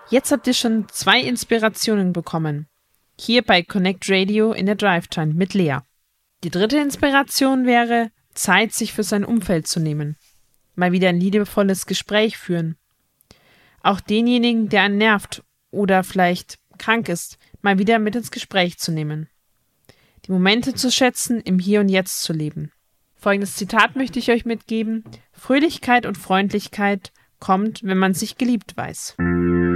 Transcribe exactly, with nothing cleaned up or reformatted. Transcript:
Jetzt habt ihr schon zwei Inspirationen bekommen. Hier bei Connect Radio in der Drive Time mit Lea. Die dritte Inspiration wäre, Zeit sich für sein Umfeld zu nehmen. Mal wieder ein liebevolles Gespräch führen. Auch denjenigen, der einen nervt oder vielleicht krank ist, mal wieder mit ins Gespräch zu nehmen. Die Momente zu schätzen, im Hier und Jetzt zu leben. Folgendes Zitat möchte ich euch mitgeben. Fröhlichkeit und Freundlichkeit kommt, wenn man sich geliebt weiß.